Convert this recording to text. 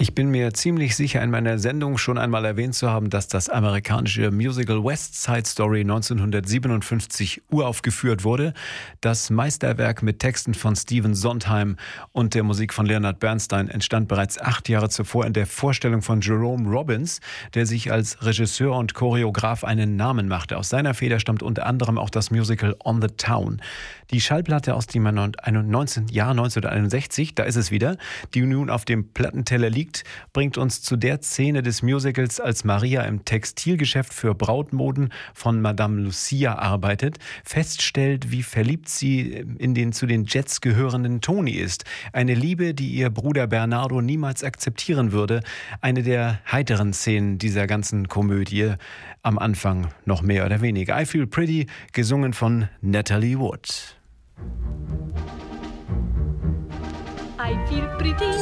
Ich bin mir ziemlich sicher, in meiner Sendung schon einmal erwähnt zu haben, dass das amerikanische Musical West Side Story 1957 uraufgeführt wurde. Das Meisterwerk mit Texten von Stephen Sondheim und der Musik von Leonard Bernstein entstand bereits 8 Jahre zuvor in der Vorstellung von Jerome Robbins, der sich als Regisseur und Choreograf einen Namen machte. Aus seiner Feder stammt unter anderem auch das Musical On the Town. Die Schallplatte aus dem Jahr 1961, da ist es wieder, die nun auf dem Plattenteller liegt, bringt uns zu der Szene des Musicals, als Maria im Textilgeschäft für Brautmoden von Madame Lucia arbeitet, feststellt, wie verliebt sie in den zu den Jets gehörenden Tony ist. Eine Liebe, die ihr Bruder Bernardo niemals akzeptieren würde. Eine der heiteren Szenen dieser ganzen Komödie. Am Anfang noch mehr oder weniger. I Feel Pretty, gesungen von Natalie Wood. I feel pretty